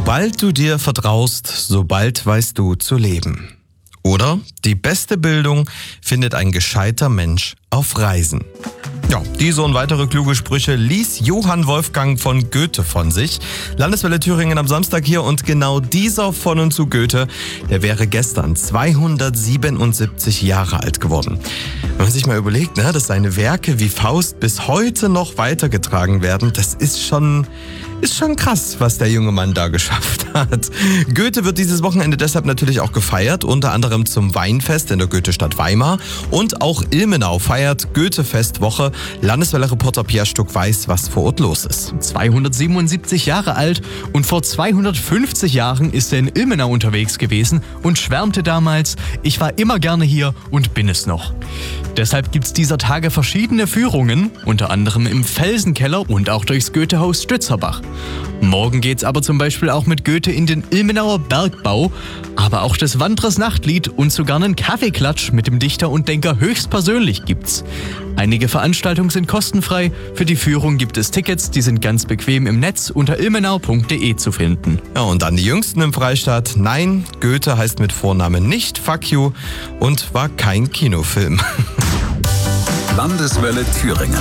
Sobald du dir vertraust, sobald weißt du zu leben. Oder die beste Bildung findet ein gescheiter Mensch auf Reisen. Ja, diese und weitere kluge Sprüche ließ Johann Wolfgang von Goethe von sich. Landeswelle Thüringen am Samstag hier und genau dieser von und zu Goethe, der wäre gestern 277 Jahre alt geworden. Wenn man sich mal überlegt, dass seine Werke wie Faust bis heute noch weitergetragen werden, das ist schon krass, was der junge Mann da geschafft hat. Goethe wird dieses Wochenende deshalb natürlich auch gefeiert, unter anderem zum Weinfest in der Goethestadt Weimar. Und auch Ilmenau feiert Goethe-Festwoche. Landeswelle-Reporter Pierre Stuck weiß, was vor Ort los ist. 277 Jahre alt und vor 250 Jahren ist er in Ilmenau unterwegs gewesen und schwärmte damals: Ich war immer gerne hier und bin es noch. Deshalb gibt's dieser Tage verschiedene Führungen, unter anderem im Felsenkeller und auch durchs Goethehaus Stützerbach. Morgen geht's aber zum Beispiel auch mit Goethe in den Ilmenauer Bergbau, aber auch das Wanderers Nachtlied und sogar einen Kaffeeklatsch mit dem Dichter und Denker höchstpersönlich gibt's. Einige Veranstaltungen sind kostenfrei, für die Führung gibt es Tickets, die sind ganz bequem im Netz unter ilmenau.de zu finden. Ja, und dann die Jüngsten im Freistaat. Nein, Goethe heißt mit Vornamen nicht Fuck You und war kein Kinofilm. Landeswelle Thüringen.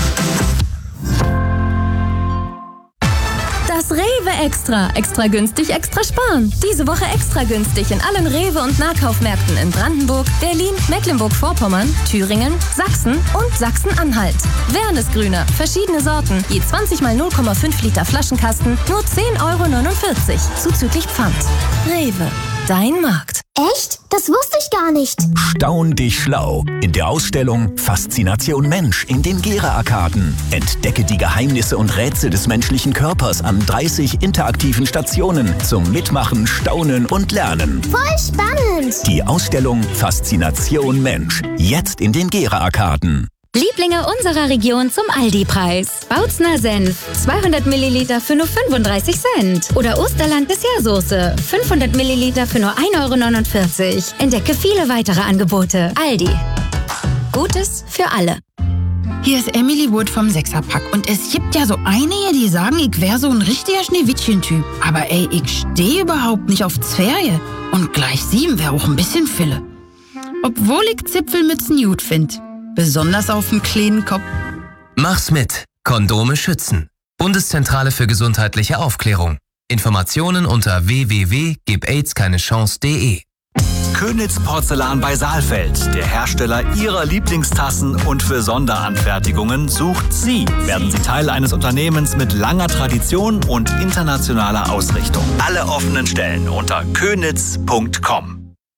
Das Rewe Extra. Extra günstig, extra sparen. Diese Woche extra günstig in allen Rewe- und Nahkaufmärkten in Brandenburg, Berlin, Mecklenburg-Vorpommern, Thüringen, Sachsen und Sachsen-Anhalt. Wernesgrüner, verschiedene Sorten, je 20 mal 0,5 Liter Flaschenkasten, nur 10,49 €, zuzüglich Pfand. Rewe, dein Markt. Echt? Das wusste ich gar nicht. Staun dich schlau. In der Ausstellung Faszination Mensch in den Gera-Arkaden. Entdecke die Geheimnisse und Rätsel des menschlichen Körpers an 30 interaktiven Stationen zum Mitmachen, Staunen und Lernen. Voll spannend. Die Ausstellung Faszination Mensch. Jetzt in den Gera-Arkaden. Lieblinge unserer Region zum Aldi-Preis. Bautzner Senf, 200 Milliliter für nur 35 Cent. Oder Osterland Dessertsoße, 500 Milliliter für nur 1,49 €. Entdecke viele weitere Angebote. Aldi. Gutes für alle. Hier ist Emily Wood vom Sechserpack und es gibt ja so einige, die sagen, ich wäre so ein richtiger Schneewittchen-Typ. Aber ey, ich stehe überhaupt nicht auf Zwerge. Und gleich 7 wäre auch ein bisschen Fille. Obwohl ich Zipfelmützen gut finde. Besonders auf dem kleinen Kopf. Mach's mit. Kondome schützen. Bundeszentrale für gesundheitliche Aufklärung. Informationen unter www.gibaids-keine-chance.de. Könitz Porzellan bei Saalfeld, der Hersteller Ihrer Lieblingstassen und für Sonderanfertigungen sucht Sie. Werden Sie Teil eines Unternehmens mit langer Tradition und internationaler Ausrichtung. Alle offenen Stellen unter könitz.com.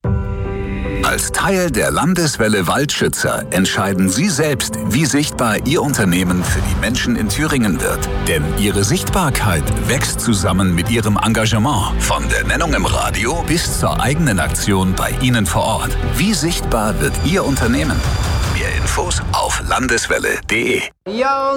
Als Teil der Landeswelle Waldschützer entscheiden Sie selbst, wie sichtbar Ihr Unternehmen für die Menschen in Thüringen wird. Denn Ihre Sichtbarkeit wächst zusammen mit Ihrem Engagement. Von der Nennung im Radio bis zur eigenen Aktion bei Ihnen vor Ort. Wie sichtbar wird Ihr Unternehmen? Mehr Infos auf landeswelle.de.